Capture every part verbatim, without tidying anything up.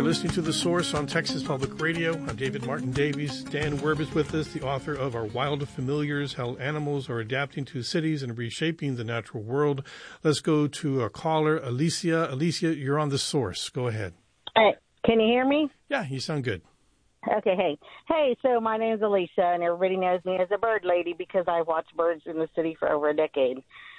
You're listening to The Source on Texas Public Radio. I'm David Martin Davies. Dan Werb is with us, the author of Our Wild Familiars, How Animals Are Adapting to Cities and Reshaping the Natural World. Let's go to a caller, Alicia. Alicia, you're on The Source. Go ahead. Hey, can you hear me? Yeah, you sound good. Okay, hey. Hey, so my name's Alicia, and everybody knows me as a bird lady because I've watched birds in the city for over a decade.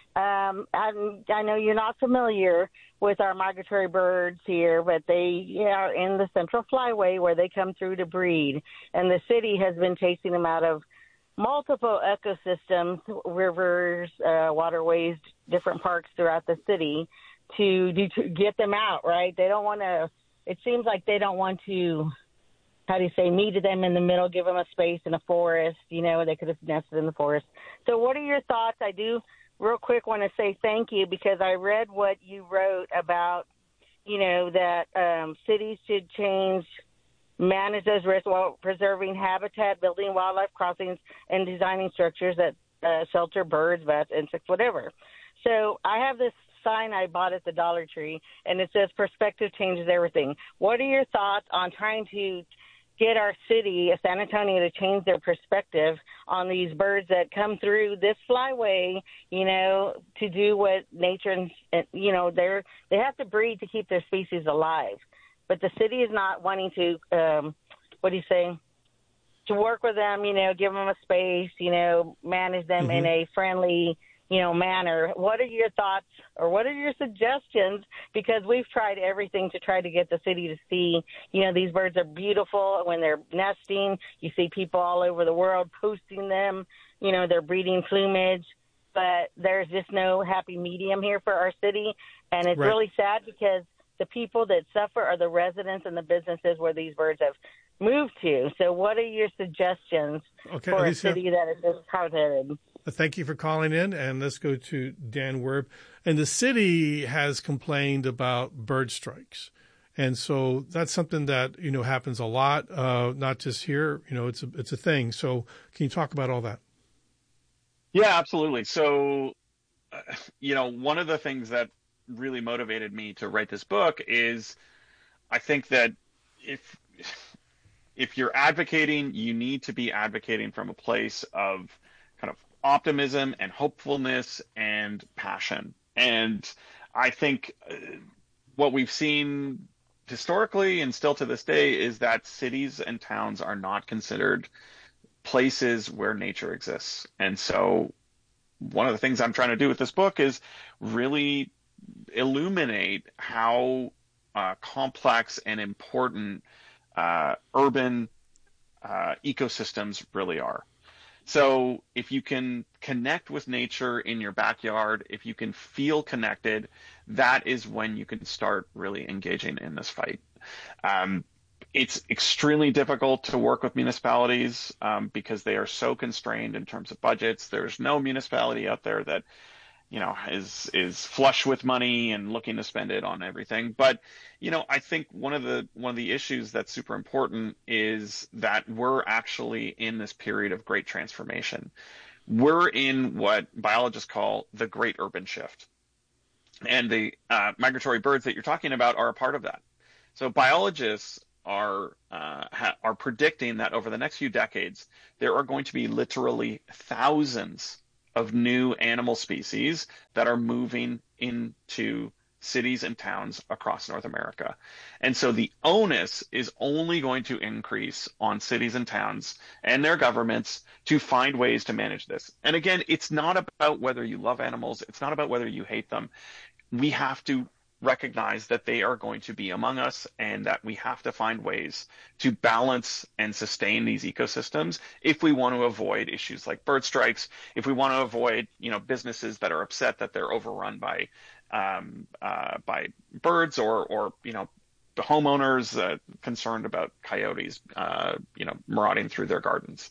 Um, I'm, I know you're not familiar with our migratory birds here, but they are in the Central Flyway where they come through to breed, and the city has been chasing them out of multiple ecosystems, rivers, uh, waterways, different parks throughout the city to, do, to get them out, right? They don't want to, it seems like they don't want to, how do you say, meet them in the middle, give them a space in a forest. You know, they could have nested in the forest. So what are your thoughts? I do real quick want to say thank you because I read what you wrote about, you know, that um, cities should change, manage those risks while preserving habitat, building wildlife crossings, and designing structures that uh, shelter birds, bats, insects, whatever. So I have this sign I bought at the Dollar Tree, and it says perspective changes everything. What are your thoughts on trying to get our city, San Antonio, to change their perspective on these birds that come through this flyway, you know, to do what nature, and you know, they're, they have to breed to keep their species alive. But the city is not wanting to, um, what do you say, to work with them, you know, give them a space, you know, manage them mm-hmm. in a friendly, you know, manner. What are your thoughts or what are your suggestions? Because we've tried everything to try to get the city to see, you know, these birds are beautiful when they're nesting. You see people all over the world posting them, you know, they're breeding plumage, but there's just no happy medium here for our city. And it's right. really sad because the people that suffer are the residents and the businesses where these birds have moved to. So what are your suggestions okay, for Alicia, a city that is just hard-headed? Thank you for calling in, and let's go to Dan Werb. And the city has complained about bird strikes. And so that's something that, you know, happens a lot, uh, not just here. You know, it's a, it's a thing. So can you talk about all that? Yeah, absolutely. So, uh, you know, one of the things that really motivated me to write this book is I think that if if you're advocating, you need to be advocating from a place of kind of optimism and hopefulness and passion. And I think uh, what we've seen historically and still to this day is that cities and towns are not considered places where nature exists. And so one of the things I'm trying to do with this book is really illuminate how uh, complex and important uh, urban uh, ecosystems really are. So if you can connect with nature in your backyard, if you can feel connected, that is when you can start really engaging in this fight. Um, it's extremely difficult to work with municipalities um, because they are so constrained in terms of budgets. There's no municipality out there that, you know, is is flush with money and looking to spend it on everything. But, you know, I think one of the one of the issues that's super important is that we're actually in this period of great transformation. We're in what biologists call the great urban shift. And the uh, migratory birds that you're talking about are a part of that. So biologists are uh, ha- are predicting that over the next few decades, there are going to be literally thousands of new animal species that are moving into cities and towns across North America. And so the onus is only going to increase on cities and towns and their governments to find ways to manage this. And again, it's not about whether you love animals. It's not about whether you hate them. We have to recognize that they are going to be among us and that we have to find ways to balance and sustain these ecosystems if we want to avoid issues like bird strikes, if we want to avoid, you know, businesses that are upset that they're overrun by um, uh, by birds or, or, you know, the homeowners uh, concerned about coyotes, uh, you know, marauding through their gardens.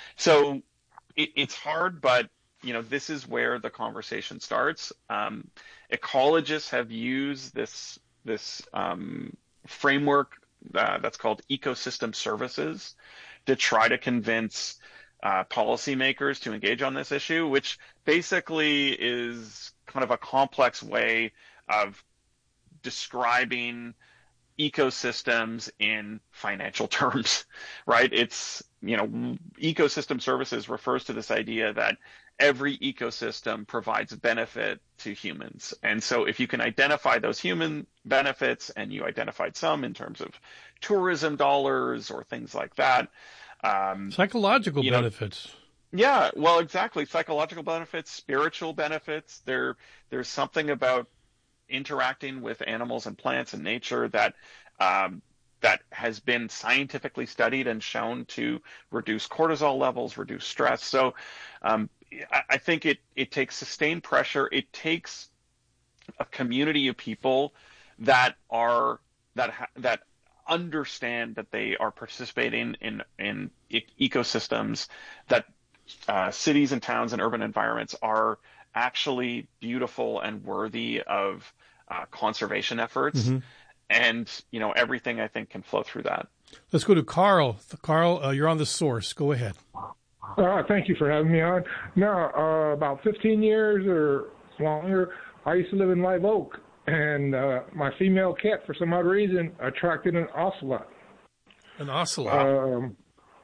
So it, it's hard, but you know, this is where the conversation starts. Um, ecologists have used this this um, framework uh, that's called ecosystem services to try to convince uh, policymakers to engage on this issue, which basically is kind of a complex way of describing ecosystems in financial terms, right? It's, you know, ecosystem services refers to this idea that every ecosystem provides benefit to humans. And so if you can identify those human benefits, and you identified some in terms of tourism dollars or things like that. Um, Psychological benefits. Know, yeah, well, exactly. Psychological benefits, spiritual benefits. There, there's something about interacting with animals and plants and nature that um, that has been scientifically studied and shown to reduce cortisol levels, reduce stress. So um, I, I think it it takes sustained pressure. It takes a community of people that are that ha- that understand that they are participating in in e- ecosystems, that uh, cities and towns and urban environments are actually beautiful and worthy of uh, conservation efforts. Mm-hmm. And, you know, everything I think can flow through that. Let's go to Carl. Carl, uh, you're on The Source. Go ahead. Uh, thank you for having me on. Now, uh, about fifteen years or longer, I used to live in Live Oak, and uh, my female cat, for some odd reason, attracted an ocelot. An ocelot? Um,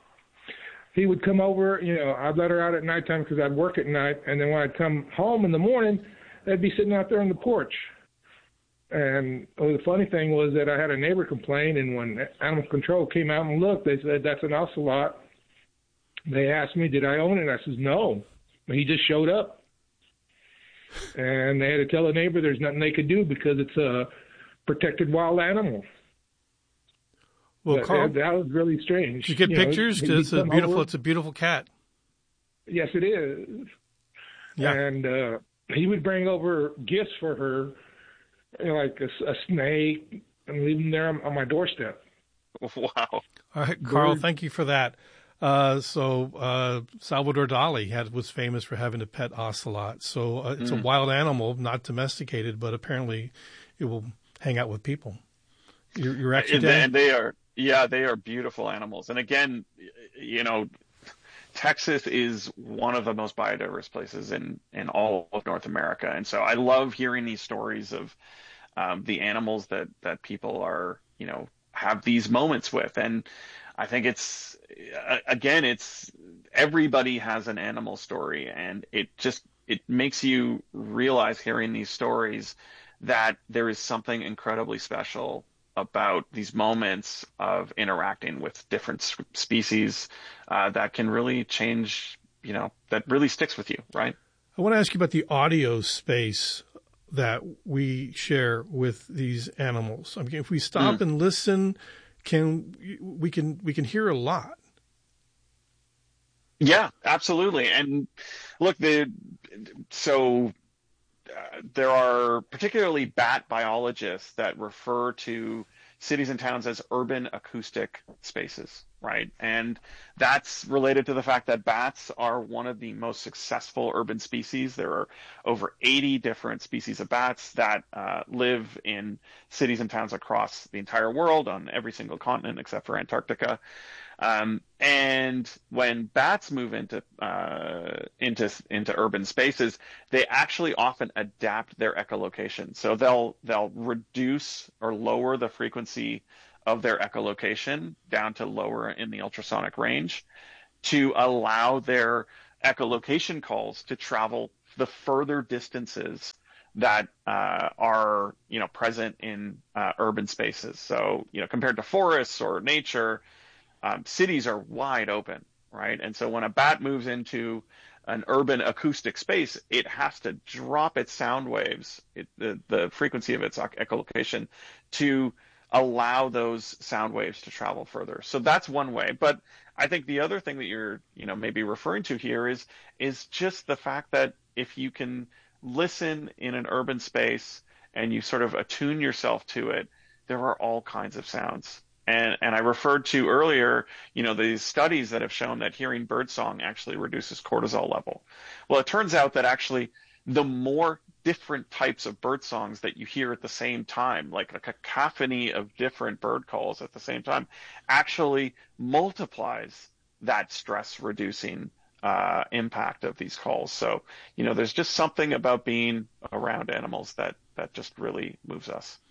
he would come over, you know, I'd let her out at nighttime because I'd work at night, and then when I'd come home in the morning, they'd be sitting out there on the porch. And oh, the funny thing was that I had a neighbor complain, and when animal control came out and looked, they said, that's an ocelot. They asked me, did I own it? And I says, no. He just showed up. And they had to tell the neighbor there's nothing they could do because it's a protected wild animal. Well, Carl, that, that was really strange. Did you get you pictures? Know, it's a beautiful. Over. It's a beautiful cat. Yes, it is. Yeah. And uh, he would bring over gifts for her, you know, like a, a snake, and leave them there on, on my doorstep. Wow. All right, Carl. Bird. Thank you for that. Uh, so uh, Salvador Dali had was famous for having a pet ocelot. So uh, it's mm. a wild animal, not domesticated, but apparently it will hang out with people. You're, you're actually and, and they are. Yeah, they are beautiful animals. And again, you know, Texas is one of the most biodiverse places in, in all of North America. And so I love hearing these stories of um, the animals that, that people are, you know, have these moments with. And I think it's, again, it's everybody has an animal story. And it just, it makes you realize hearing these stories that there is something incredibly special about these moments of interacting with different species uh, that can really change, you know, that really sticks with you, right? I want to ask you about the audio space that we share with these animals. I mean, if we stop mm. and listen, can we can we can hear a lot. Yeah, absolutely. And look, the so. Uh, there are particularly bat biologists that refer to cities and towns as urban acoustic spaces, right? And that's related to the fact that bats are one of the most successful urban species. There are over eighty different species of bats that uh, live in cities and towns across the entire world on every single continent except for Antarctica. Um, and when bats move into uh, into into urban spaces, they actually often adapt their echolocation. So they'll they'll reduce or lower the frequency of their echolocation down to lower in the ultrasonic range to allow their echolocation calls to travel the further distances that uh, are you know present in uh, urban spaces. So you know compared to forests or nature. Um, cities are wide open, right? And so when a bat moves into an urban acoustic space, it has to drop its sound waves, it, the, the frequency of its echolocation, to allow those sound waves to travel further. So that's one way. But I think the other thing that you're, you know, maybe referring to here is is just the fact that if you can listen in an urban space and you sort of attune yourself to it, there are all kinds of sounds. And, and I referred to earlier, you know, these studies that have shown that hearing birdsong actually reduces cortisol level. Well, it turns out that actually the more different types of bird songs that you hear at the same time, like a cacophony of different bird calls at the same time, actually multiplies that stress reducing uh, impact of these calls. So, you know, there's just something about being around animals that, that just really moves us.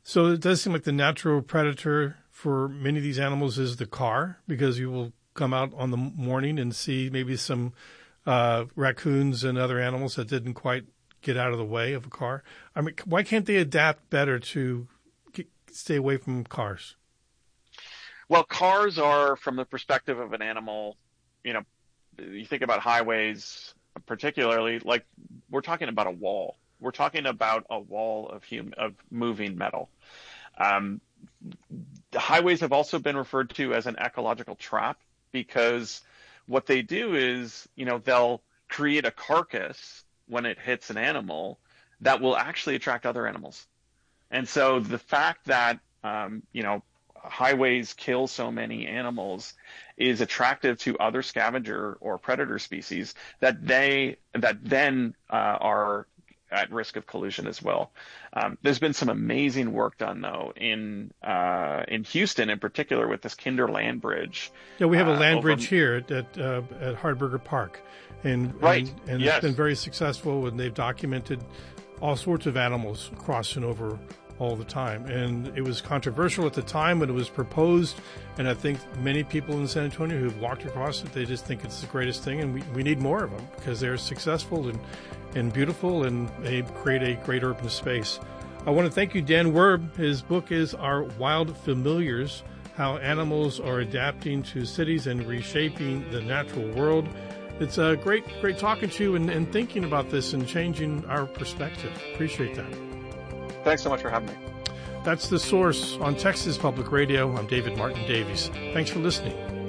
So it does seem like the natural predator for many of these animals is the car, because you will come out on the morning and see maybe some uh, raccoons and other animals that didn't quite get out of the way of a car. I mean, why can't they adapt better to get, stay away from cars? Well, cars are, from the perspective of an animal, you know, you think about highways particularly, like we're talking about a wall. We're talking about a wall of hum- of moving metal. Um, the highways have also been referred to as an ecological trap, because what they do is, you know, they'll create a carcass when it hits an animal that will actually attract other animals. And so the fact that, um, you know, highways kill so many animals is attractive to other scavenger or predator species that they that then uh, are at risk of collision as well. Um, there's been some amazing work done though in uh, in Houston in particular with this Kinder land bridge. Yeah, we have a land uh, bridge here at at, uh, at Hardberger Park, and right, and, and yes. It's been very successful, and they've documented all sorts of animals crossing over all the time. And it was controversial at the time when it was proposed, and I think many people in San Antonio who've walked across it, they just think it's the greatest thing, and we, we need more of them because they're successful and, and beautiful, and they create a great urban space. I want to thank you, Dan Werb. His book is Our Wild Familiars, How Animals Are Adapting to Cities and Reshaping the Natural World. It's a uh, great, great talking to you and, and thinking about this and changing our perspective. Appreciate that. Thanks so much for having me. That's The Source on Texas Public Radio. I'm David Martin Davies. Thanks for listening.